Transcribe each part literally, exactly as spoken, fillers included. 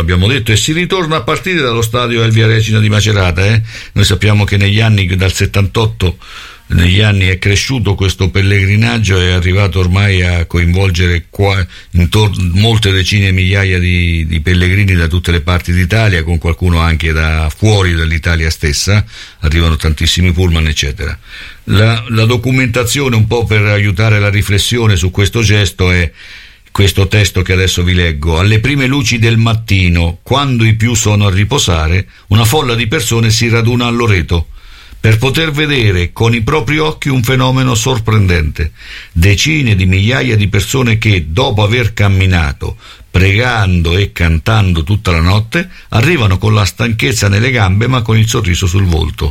l'abbiamo detto, e si ritorna a partire dallo stadio Elvia Regina di Macerata. Eh? Noi sappiamo che negli anni, dal settantotto, negli anni è cresciuto questo pellegrinaggio, è arrivato ormai a coinvolgere qua, intorno, molte decine di migliaia di, di pellegrini da tutte le parti d'Italia, con qualcuno anche da fuori dall'Italia stessa, arrivano tantissimi pullman eccetera. La, la documentazione, un po' per aiutare la riflessione su questo gesto, è questo testo che adesso vi leggo. Alle prime luci del mattino, quando i più sono a riposare, una folla di persone si raduna a Loreto per poter vedere con i propri occhi un fenomeno sorprendente. Decine di migliaia di persone che, dopo aver camminato, pregando e cantando tutta la notte, arrivano con la stanchezza nelle gambe ma con il sorriso sul volto.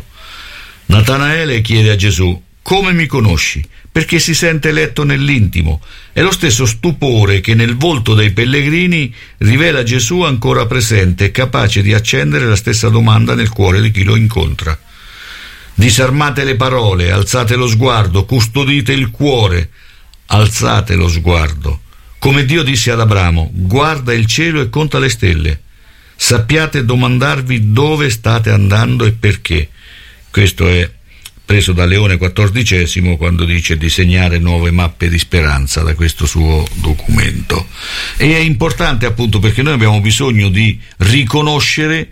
Natanaele chiede a Gesù: come mi conosci? Perché si sente letto nell'intimo. È lo stesso stupore che nel volto dei pellegrini rivela Gesù ancora presente, capace di accendere la stessa domanda nel cuore di chi lo incontra. Disarmate le parole, alzate lo sguardo, custodite il cuore, alzate lo sguardo. Come Dio disse ad Abramo: guarda il cielo e conta le stelle. Sappiate domandarvi dove state andando e perché. Questo è preso da Leone quattordicesimo, quando dice di segnare nuove mappe di speranza, da questo suo documento. E è importante appunto perché noi abbiamo bisogno di riconoscere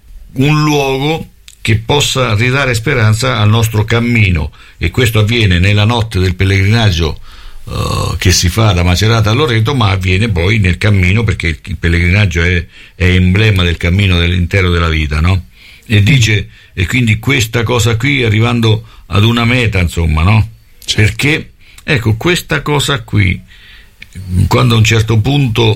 un luogo che possa ridare speranza al nostro cammino, e questo avviene nella notte del pellegrinaggio uh, che si fa da Macerata a Loreto, ma avviene poi nel cammino, perché il pellegrinaggio è, è emblema del cammino dell'intero della vita, no? E dice, e quindi questa cosa qui, arrivando ad una meta, insomma, no? Perché, ecco, questa cosa qui, quando a un certo punto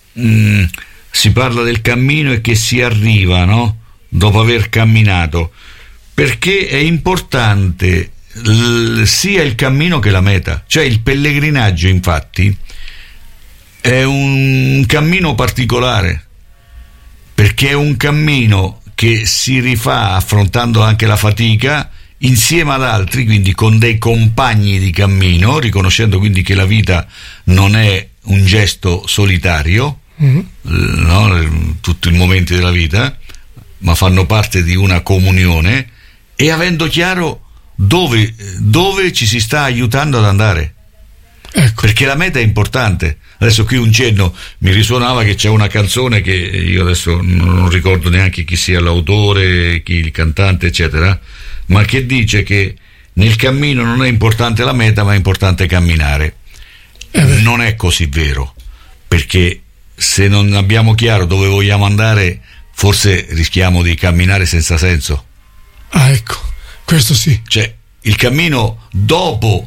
mh, si parla del cammino e che si arriva, no? Dopo aver camminato, perché è importante l- sia il cammino che la meta. Cioè il pellegrinaggio, infatti, è un cammino particolare, perché è un cammino che si rifà affrontando anche la fatica insieme ad altri, quindi con dei compagni di cammino, riconoscendo quindi che la vita non è un gesto solitario, mm-hmm. no? Tutti i momenti della vita, ma fanno parte di una comunione, e avendo chiaro dove, dove ci si sta aiutando ad andare. Ecco. Perché la meta è importante. Adesso qui un cenno, mi risuonava che c'è una canzone che io adesso non ricordo neanche chi sia l'autore, chi il cantante eccetera, ma che dice che nel cammino non è importante la meta, ma è importante camminare. Eh non è così vero, perché se non abbiamo chiaro dove vogliamo andare, forse rischiamo di camminare senza senso. Ah, ecco, questo sì. Cioè, il cammino dopo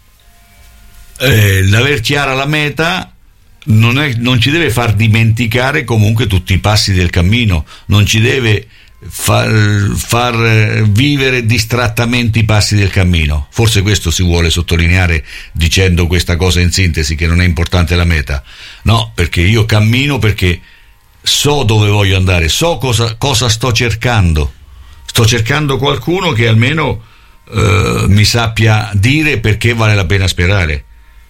eh, l'aver chiara la meta non, è, non ci deve far dimenticare comunque tutti i passi del cammino, non ci deve far, far vivere distrattamente i passi del cammino. Forse questo si vuole sottolineare dicendo questa cosa in sintesi, che non è importante la meta. No, perché io cammino perché so dove voglio andare, so cosa, cosa sto cercando. Sto cercando qualcuno che almeno eh, mi sappia dire perché vale la pena sperare.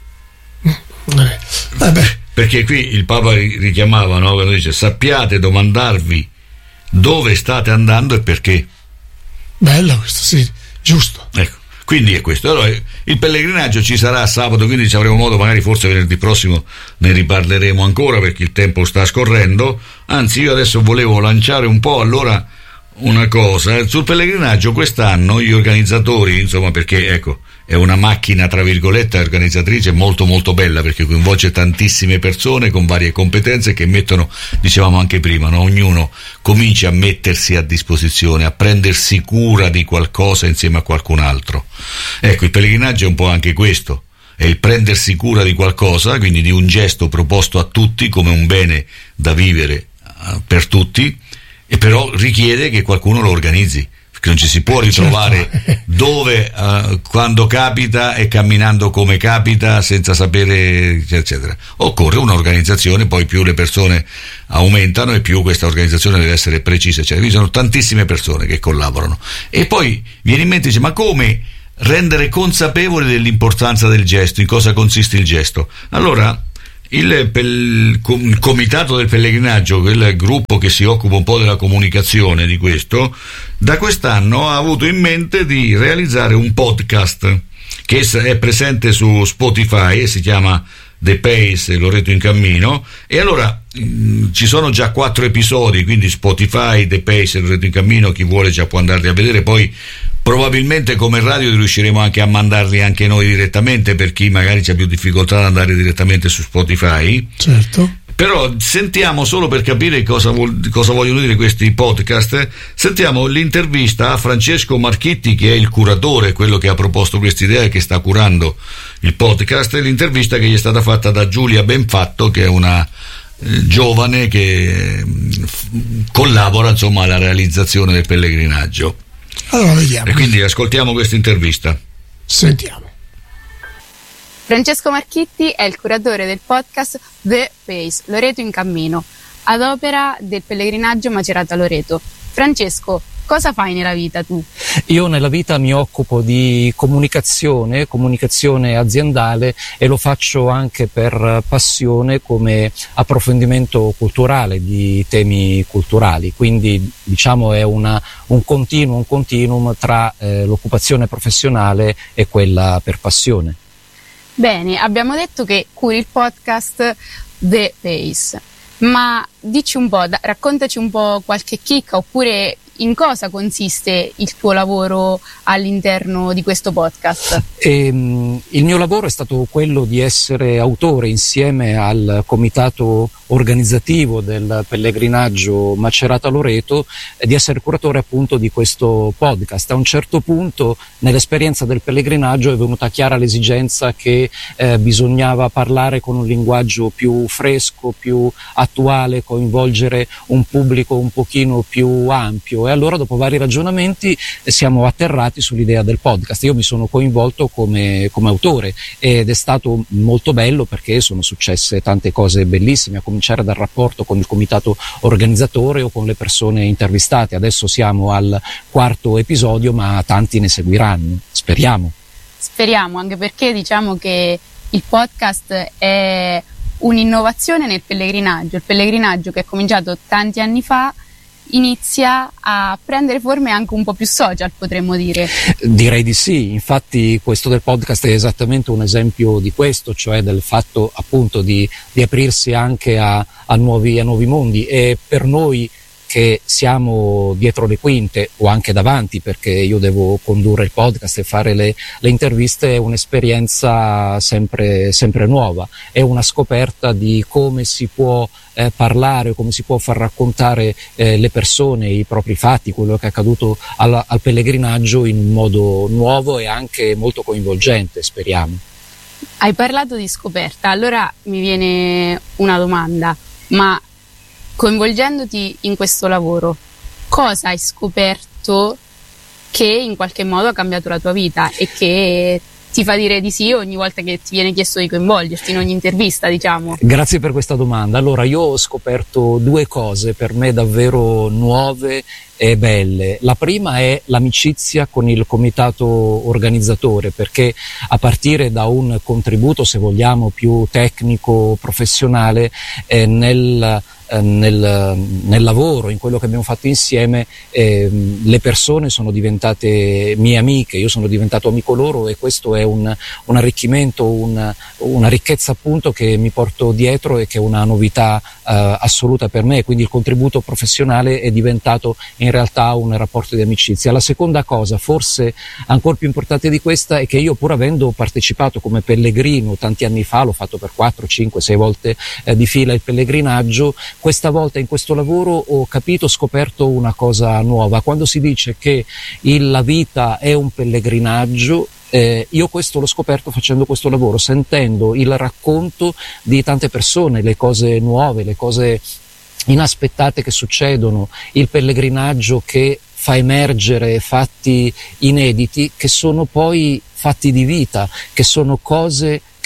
Vabbè. Perché qui il Papa richiamava, no? Quando dice: sappiate domandarvi dove state andando e perché. Bello questo, sì, giusto. Ecco. Quindi è questo. Allora, il pellegrinaggio ci sarà sabato, quindi ci avremo modo, magari forse venerdì prossimo ne riparleremo ancora, perché il tempo sta scorrendo. Anzi, io adesso volevo lanciare un po' allora una cosa sul pellegrinaggio. Quest'anno gli organizzatori, insomma, perché ecco, è una macchina tra virgolette organizzatrice molto molto bella, perché coinvolge tantissime persone con varie competenze che mettono, dicevamo anche prima, no? Ognuno comincia a mettersi a disposizione, a prendersi cura di qualcosa insieme a qualcun altro. Ecco, il pellegrinaggio è un po' anche questo, è il prendersi cura di qualcosa, quindi di un gesto proposto a tutti come un bene da vivere uh, per tutti, e però richiede che qualcuno lo organizzi, perché non ci si può ritrovare certo. dove, uh, quando capita e camminando come capita senza sapere eccetera. Occorre un'organizzazione, poi più le persone aumentano e più questa organizzazione deve essere precisa, cioè vi sono tantissime persone che collaborano, e poi viene in mente, dice, ma come rendere consapevoli dell'importanza del gesto, in cosa consiste il gesto? Allora Il, pel, il comitato del pellegrinaggio, quel gruppo che si occupa un po' della comunicazione di questo, da quest'anno ha avuto in mente di realizzare un podcast che è presente su Spotify e si chiama The Pace Loreto in Cammino, e allora mh, ci sono già quattro episodi, quindi Spotify, The Pace Loreto in Cammino, chi vuole già può andarli a vedere. Poi probabilmente come radio riusciremo anche a mandarli anche noi direttamente, per chi magari c'ha più difficoltà ad andare direttamente su Spotify. Certo. Però sentiamo, solo per capire cosa, vuol, cosa vogliono dire questi podcast, sentiamo l'intervista a Francesco Marchitti, che è il curatore, quello che ha proposto questa idea e che sta curando il podcast, e l'intervista che gli è stata fatta da Giulia Benfatto, che è una eh, giovane che f- collabora insomma alla realizzazione del pellegrinaggio. Allora vediamo. E quindi ascoltiamo questa intervista. Sentiamo. Francesco Marchitti è il curatore del podcast The Pace Loreto in Cammino, ad opera del pellegrinaggio Macerata-Loreto. Francesco, cosa fai nella vita tu? Io nella vita mi occupo di comunicazione, comunicazione aziendale, e lo faccio anche per passione come approfondimento culturale di temi culturali, quindi diciamo è una, un continuum, un continuum tra eh, l'occupazione professionale e quella per passione. Bene, abbiamo detto che curi il podcast The Pace, ma dici un po', da, raccontaci un po' qualche chicca, oppure in cosa consiste il tuo lavoro all'interno di questo podcast? E, um, il mio lavoro è stato quello di essere autore, insieme al comitato organizzativo del pellegrinaggio Macerata-Loreto, e di essere curatore appunto di questo podcast. A un certo punto nell'esperienza del pellegrinaggio è venuta chiara l'esigenza che eh, bisognava parlare con un linguaggio più fresco, più attuale, coinvolgere un pubblico un pochino più ampio, e allora dopo vari ragionamenti siamo atterrati sull'idea del podcast. Io mi sono coinvolto come, come autore, ed è stato molto bello perché sono successe tante cose bellissime, a cominciare dal rapporto con il comitato organizzatore o con le persone intervistate. Adesso siamo al quarto episodio, ma tanti ne seguiranno, speriamo. Speriamo, anche perché diciamo che il podcast è un'innovazione nel pellegrinaggio. Il pellegrinaggio, che è cominciato tanti anni fa, inizia a prendere forme anche un po' più social, potremmo dire. Direi di sì, infatti questo del podcast è esattamente un esempio di questo, cioè del fatto appunto di, di aprirsi anche a, a, nuovi, a nuovi mondi. E per noi che siamo dietro le quinte o anche davanti, perché io devo condurre il podcast e fare le, le interviste, è un'esperienza sempre, sempre nuova, è una scoperta di come si può eh, parlare, come si può far raccontare eh, le persone, i propri fatti, quello che è accaduto al, al pellegrinaggio in un modo nuovo e anche molto coinvolgente, speriamo. Hai parlato di scoperta, allora mi viene una domanda, ma coinvolgendoti in questo lavoro, cosa hai scoperto che in qualche modo ha cambiato la tua vita e che ti fa dire di sì ogni volta che ti viene chiesto di coinvolgerti in ogni intervista, diciamo? Grazie per questa domanda. Allora, io ho scoperto due cose per me davvero nuove e belle. La prima è l'amicizia con il comitato organizzatore, perché a partire da un contributo, se vogliamo, più tecnico, professionale, eh, nel Nel, nel lavoro, in quello che abbiamo fatto insieme, eh, le persone sono diventate mie amiche, io sono diventato amico loro, e questo è un, un arricchimento, un, una ricchezza appunto che mi porto dietro e che è una novità eh, assoluta per me. Quindi il contributo professionale è diventato in realtà un rapporto di amicizia. La seconda cosa, forse ancora più importante di questa, è che io, pur avendo partecipato come pellegrino tanti anni fa, l'ho fatto per quattro, cinque, sei volte eh, di fila il pellegrinaggio, questa volta in questo lavoro ho capito, ho scoperto una cosa nuova. Quando si dice che il, la vita è un pellegrinaggio, eh, io questo l'ho scoperto facendo questo lavoro, sentendo il racconto di tante persone, le cose nuove, le cose inaspettate che succedono, il pellegrinaggio che fa emergere fatti inediti che sono poi fatti di vita, che sono cose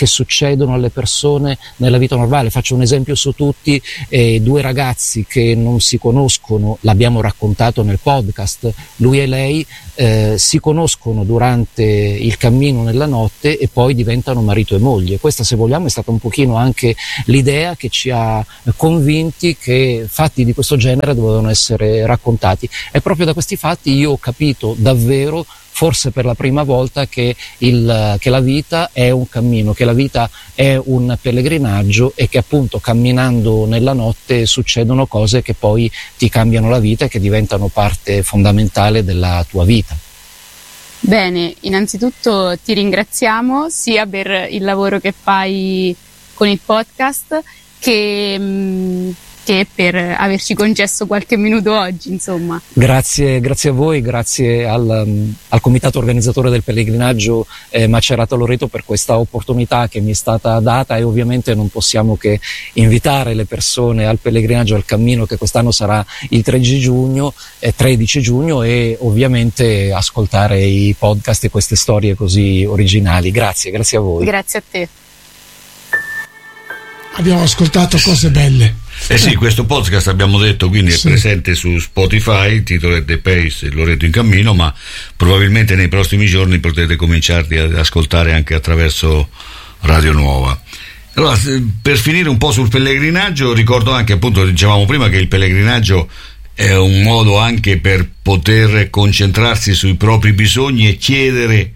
che succedono alle persone nella vita normale. Faccio un esempio su tutti, eh, due ragazzi che non si conoscono, l'abbiamo raccontato nel podcast, lui e lei eh, si conoscono durante il cammino nella notte e poi diventano marito e moglie. Questa, se vogliamo, è stata un pochino anche l'idea che ci ha convinti che fatti di questo genere dovevano essere raccontati. E proprio da questi fatti io ho capito davvero, forse per la prima volta, che, il, che la vita è un cammino, che la vita è un pellegrinaggio e che appunto camminando nella notte succedono cose che poi ti cambiano la vita e che diventano parte fondamentale della tua vita. Bene, innanzitutto ti ringraziamo sia per il lavoro che fai con il podcast che... Mh, che per averci concesso qualche minuto oggi, insomma. Grazie, grazie a voi, grazie al, al comitato organizzatore del pellegrinaggio eh, Macerata Loreto per questa opportunità che mi è stata data, e ovviamente non possiamo che invitare le persone al pellegrinaggio, al cammino, che quest'anno sarà il tredici giugno, eh, tredici giugno, e ovviamente ascoltare i podcast e queste storie così originali. Grazie, grazie a voi. Grazie a te. Abbiamo ascoltato cose belle. Eh sì, questo podcast, abbiamo detto, quindi è sì. presente su Spotify, il titolo è The Pace, Loreto in cammino, ma probabilmente nei prossimi giorni potete cominciarli ad ascoltare anche attraverso Radio Nuova. Allora, per finire un po' sul pellegrinaggio, ricordo anche, appunto, dicevamo prima che il pellegrinaggio è un modo anche per poter concentrarsi sui propri bisogni e chiedere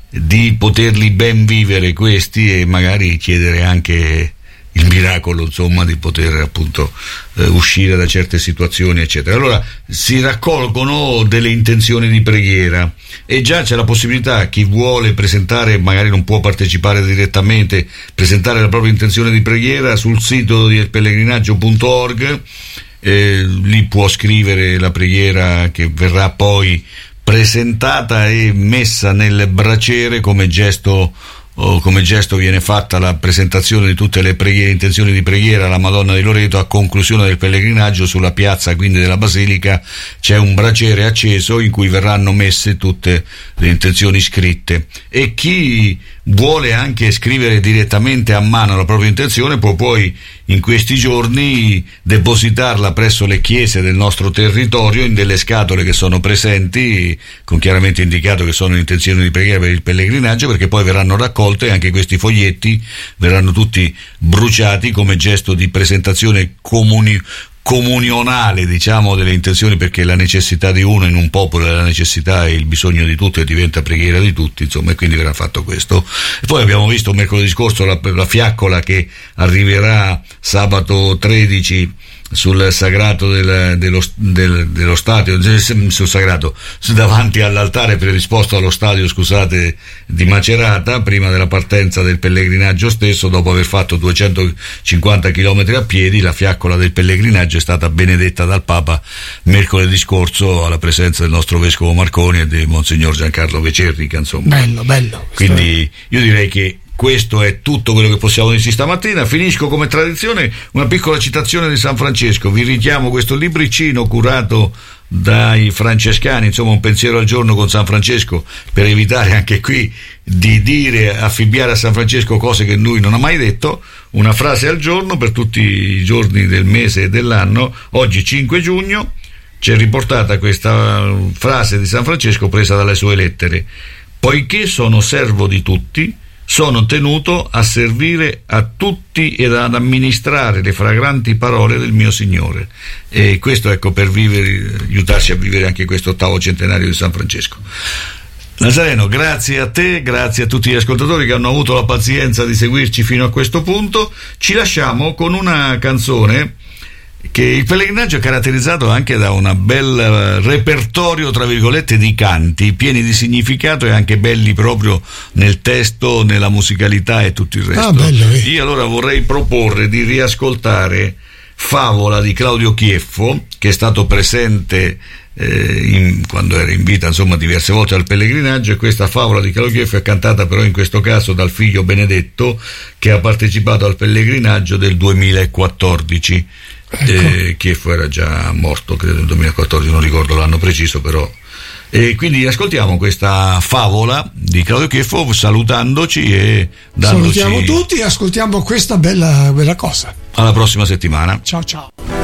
di poterli ben vivere questi, e magari chiedere anche il miracolo, insomma, di poter appunto eh, uscire da certe situazioni, eccetera. Allora si raccolgono delle intenzioni di preghiera e già c'è la possibilità, chi vuole presentare, magari non può partecipare direttamente, presentare la propria intenzione di preghiera sul sito di pellegrinaggio punto org. Eh, lì può scrivere la preghiera che verrà poi presentata e messa nel braciere come gesto. O come gesto viene fatta la presentazione di tutte le preghiere, intenzioni di preghiera alla Madonna di Loreto. A conclusione del pellegrinaggio, sulla piazza quindi della Basilica, c'è un braciere acceso in cui verranno messe tutte le intenzioni scritte, e chi vuole anche scrivere direttamente a mano la propria intenzione può poi in questi giorni depositarla presso le chiese del nostro territorio in delle scatole che sono presenti, con chiaramente indicato che sono intenzioni di preghiera per il pellegrinaggio, perché poi verranno raccolte, e anche questi foglietti verranno tutti bruciati come gesto di presentazione comuni comunionale, diciamo, delle intenzioni, perché la necessità di uno in un popolo è la necessità e il bisogno di tutti, e diventa preghiera di tutti, insomma, e quindi verrà fatto questo. E poi abbiamo visto mercoledì scorso la, la fiaccola che arriverà sabato tredici sul sagrato del, dello, del, dello stadio, sul sagrato, davanti all'altare predisposto allo stadio, scusate, di Macerata, prima della partenza del pellegrinaggio stesso. Dopo aver fatto duecentocinquanta chilometri a piedi, la fiaccola del pellegrinaggio è stata benedetta dal Papa mercoledì scorso alla presenza del nostro Vescovo Marconi e di Monsignor Giancarlo Vecerrica, insomma. Bello, bello. Quindi io direi che questo è tutto quello che possiamo dirci stamattina. Finisco come tradizione una piccola citazione di San Francesco. Vi richiamo questo libricino curato dai francescani, insomma, un pensiero al giorno con San Francesco, per evitare anche qui di dire, affibbiare a San Francesco cose che lui non ha mai detto. Una frase al giorno per tutti i giorni del mese e dell'anno. Oggi cinque giugno c'è riportata questa frase di San Francesco presa dalle sue lettere: poiché sono servo di tutti, sono tenuto a servire a tutti ed ad amministrare le fragranti parole del mio Signore. E questo, ecco, per vivere, aiutarci a vivere anche questo ottavo centenario di San Francesco. Nazareno, grazie a te, grazie a tutti gli ascoltatori che hanno avuto la pazienza di seguirci fino a questo punto. Ci lasciamo con una canzone che il pellegrinaggio è caratterizzato anche da un bel repertorio, tra virgolette, di canti pieni di significato e anche belli proprio nel testo, nella musicalità e tutto il resto. Ah, bello, eh. Io allora vorrei proporre di riascoltare Favola di Claudio Chieffo, che è stato presente eh, in, quando era in vita, insomma, diverse volte al pellegrinaggio, e questa Favola di Claudio Chieffo è cantata però in questo caso dal figlio Benedetto, che ha partecipato al pellegrinaggio del duemilaquattordici. Ecco. Eh, Chieffo era già morto, credo, nel duemilaquattordici, non ricordo l'anno preciso, però E quindi ascoltiamo questa favola di Claudio Cheffo salutandoci e dandoci... Salutiamo tutti e ascoltiamo questa bella, bella cosa. Alla prossima settimana. Ciao ciao.